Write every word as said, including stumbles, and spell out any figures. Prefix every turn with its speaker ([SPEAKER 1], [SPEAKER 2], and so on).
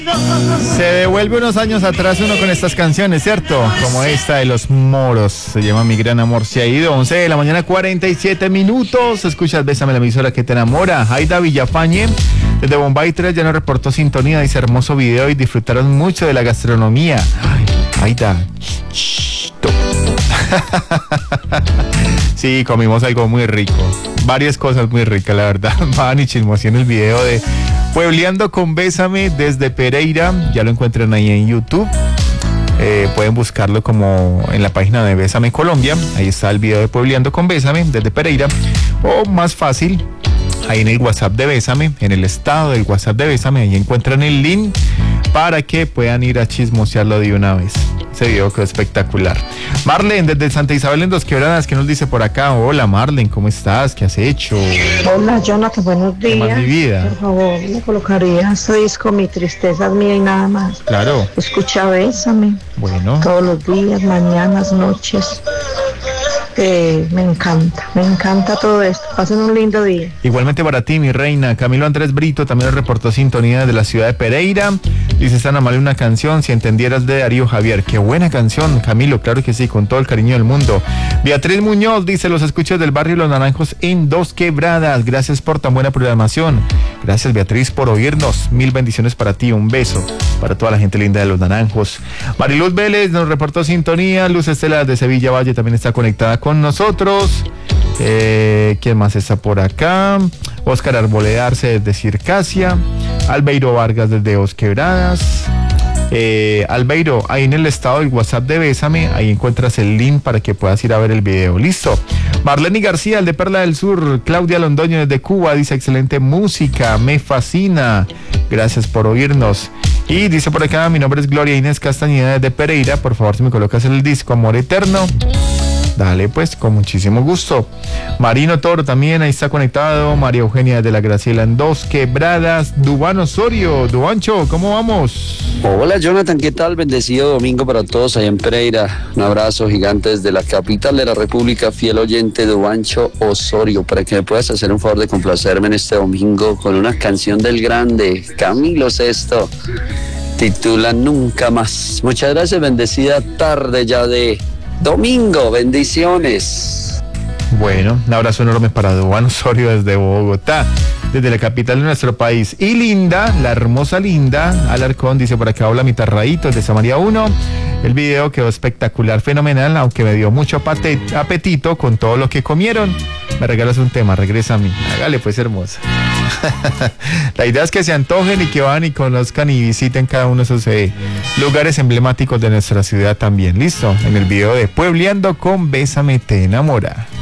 [SPEAKER 1] Se devuelve unos años atrás uno con estas canciones, ¿cierto? Como esta de Los Moros, se llama Mi Gran Amor Se Ha Ido. Once de la mañana, cuarenta y siete minutos. Escuchas Bésame, la emisora que te enamora. Aida Villafañe desde Bombay tres ya nos reportó sintonía, dice hermoso video y disfrutaron mucho de la gastronomía. Ay, Aida. Sí, comimos algo muy rico, varias cosas muy ricas, la verdad. Van y chismosean el video de Puebleando con Bésame desde Pereira, ya lo encuentran ahí en YouTube. Eh, pueden buscarlo como en la página de Bésame Colombia, ahí está el video de Puebleando con Bésame desde Pereira, o más fácil, ahí en el WhatsApp de Bésame, en el estado del WhatsApp de Bésame, ahí encuentran el link para que puedan ir a chismosearlo de una vez. Ese video quedó espectacular. Marlene, desde Santa Isabel en Dos Quebradas, ¿qué nos dice por acá? Hola Marlene, ¿cómo estás? ¿Qué has hecho?
[SPEAKER 2] Hola Jonathan, buenos días.
[SPEAKER 1] ¿Cómo vas, mi vida?
[SPEAKER 2] Por favor, me colocaría este disco, Mi Tristeza es Mía y nada más.
[SPEAKER 1] Claro.
[SPEAKER 2] Escucha Bésame.
[SPEAKER 1] Bueno.
[SPEAKER 2] Todos los días, mañanas, noches. Eh, me encanta, me encanta todo esto. Pasen un lindo día.
[SPEAKER 1] Igualmente para ti, mi reina. Camilo Andrés Brito también nos reportó sintonía de la ciudad de Pereira. Dice, San Amalia, una canción, Si Entendieras, de Darío Javier. Qué buena canción, Camilo, claro que sí, con todo el cariño del mundo. Beatriz Muñoz dice, los escuchos del barrio Los Naranjos en Dos Quebradas. Gracias por tan buena programación. Gracias, Beatriz, por oírnos. Mil bendiciones para ti, un beso para toda la gente linda de Los Naranjos. Mariluz Vélez nos reportó sintonía. Luz Estela de Sevilla Valle también está conectada con nosotros. Eh, ¿Quién más está por acá? Óscar Arboleda Arce desde Circasia. Albeiro Vargas desde Dos Quebradas. Eh, Albeiro, ahí en el estado del WhatsApp de Bésame, ahí encuentras el link para que puedas ir a ver el video. Listo. Marlene García, el de Perla del Sur. Claudia Londoño desde Cuba dice, excelente música, me fascina. Gracias por oírnos. Y dice por acá, mi nombre es Gloria Inés Castañeda desde Pereira. Por favor, si me colocas el disco Amor Eterno. Dale pues, con muchísimo gusto. Marino Toro también, ahí está conectado. María Eugenia de la Graciela en Dos Quebradas. Dubán Osorio, Dubancho, ¿cómo vamos?
[SPEAKER 3] Hola Jonathan, ¿qué tal? Bendecido domingo para todos allá en Pereira. Un abrazo gigante desde la capital de la República, fiel oyente Dubancho Osorio, para que me puedas hacer un favor de complacerme en este domingo con una canción del grande Camilo Sesto. Titula Nunca Más. Muchas gracias, bendecida tarde ya de domingo, bendiciones.
[SPEAKER 1] Bueno, un abrazo enorme para Dubán Osorio desde Bogotá, desde la capital de nuestro país. Y Linda, la hermosa Linda Alarcón, dice por acá, hola mi tarradito desde Samaria uno. El video quedó espectacular, fenomenal, aunque me dio mucho apetito con todo lo que comieron. Me regalas un tema, regresa a mí. Hágale pues, hermosa. La idea es que se antojen y que van y conozcan y visiten cada uno de esos eh, lugares emblemáticos de nuestra ciudad también. Listo, en el video de Puebleando con Bésame te enamora.